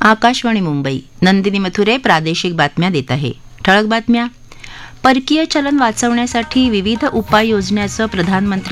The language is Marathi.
आकाशवाणी मुंबई. नंदिनी मथुरे प्रादेशिक बातम्या देत आहे. ठळक बातम्या. परकीय चलन वाचवण्यासाठी विविध उपाययोजनांचं प्रधानमंत्री